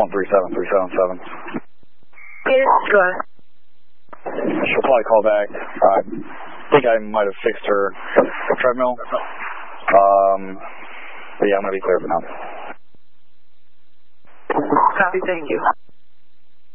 137377. Yes, go ahead. She'll probably call back. I think I might have fixed her treadmill. But yeah, I'm going to be clear for now. Copy, thank you.